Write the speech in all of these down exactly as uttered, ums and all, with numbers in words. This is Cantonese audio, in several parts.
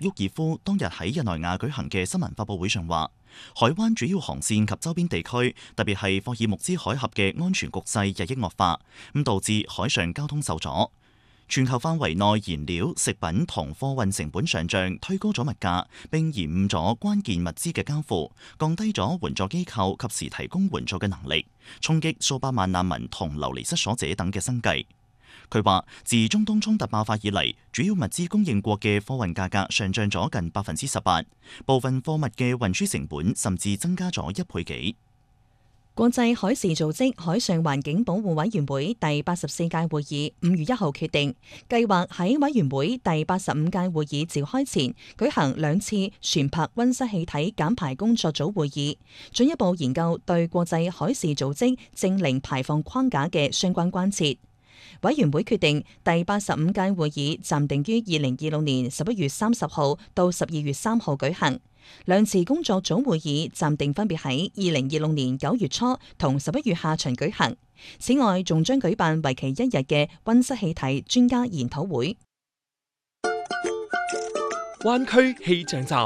沃爾夫當日喺日內瓦舉行嘅新聞發佈會上話，海灣主要航線及周邊地區，特別係霍爾木茲海峽嘅安全局勢日益惡化，咁導致海上交通受阻。全球範圍內燃料、食品同貨運成本上漲，推高咗物價，並延誤咗關鍵物資嘅交付，降低咗援助機構及時提供援助嘅能力，衝擊數百萬難民同流離失所者等嘅生計。佢話，自中東衝突爆發以嚟，主要物資供應國嘅貨運價格上漲咗近百分之十八，部分貨物嘅運輸成本甚至增加咗一倍幾。 國際海事組織海上環境保護委員會第八十四屆會議五月一號決定，計劃喺委員會第八十五屆會議召開前舉行兩次船舶溫室氣體減排工作組會議，進一步研究對國際海事組織淨零排放框架嘅相關關切。委員會決定第八十五屆會議暫定於二零二六年十一月三十號到十二月三號舉行。兩次工作組會議暫定分別喺二零二六年九月初同十一月下旬舉行。此外，仲將舉辦為期一日嘅溫室氣體專家研討會。 灣區氣象站。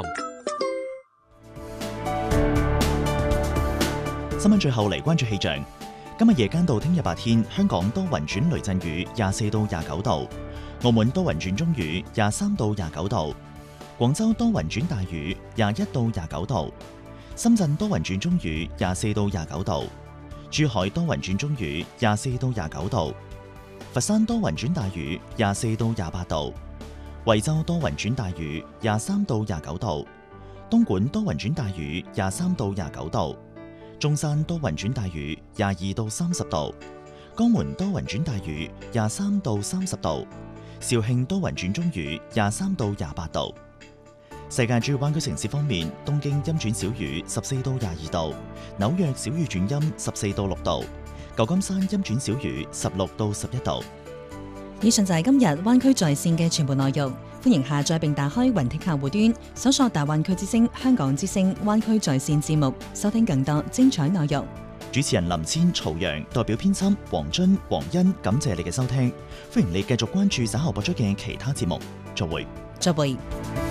新聞最後嚟關注氣象。今日夜間到聽日白天，香港多雲轉雷陣雨，廿四到廿九度；澳門多雲轉中雨，廿三到廿九度；廣州多雲轉大雨，廿一到廿九度；深圳多雲轉中雨，廿四到廿九度；珠海多雲轉中雨，廿四到廿九度；佛山多雲轉大雨，廿四到廿八度；惠州多雲轉大雨，廿三到廿九度；東莞多雲轉大雨，廿三到廿九度。中山多雲轉大雨，廿二到三十度；江門多雲轉大雨，廿三到三十度；肇慶多雲轉中雨，廿三到廿八度。世界主要灣區城市方面，東京陰轉小雨，十四到廿二度；紐約小雨轉陰，十四到六度；舊金山陰轉小雨，十六到十一度。 以上就係今日灣區在線嘅全部內容。歡迎下載並打開雲聽客戶端，搜索大灣區之聲、香港之聲灣區在線節目，收聽更多精彩內容。 主持人林千、曹陽，代表編輯黃津、黃欣，感謝你嘅收聽。歡迎你繼續關注稍後播出嘅其他節目。再會。 再會。